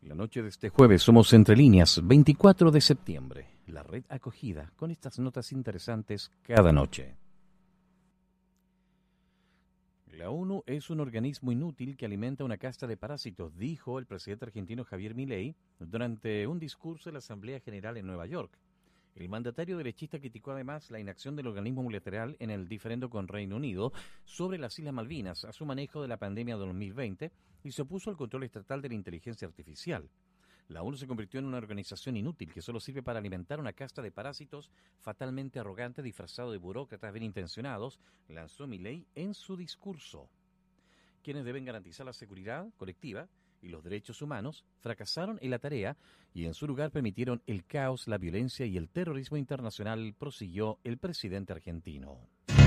La noche de este jueves somos Entre Líneas, 24 de septiembre. La red acogida con estas notas interesantes cada noche. La ONU es un organismo inútil que alimenta una casta de parásitos, dijo el presidente argentino Javier Milei durante un discurso en la Asamblea General en Nueva York. El mandatario derechista criticó además la inacción del organismo multilateral en el diferendo con Reino Unido sobre las Islas Malvinas a su manejo de la pandemia de 2020 y se opuso al control estatal de la inteligencia artificial. La ONU se convirtió en una organización inútil que solo sirve para alimentar una casta de parásitos fatalmente arrogante disfrazado de burócratas bien intencionados, lanzó Milei en su discurso. Quienes deben garantizar la seguridad colectiva y los derechos humanos fracasaron en la tarea y en su lugar permitieron el caos, la violencia y el terrorismo internacional, prosiguió el presidente argentino.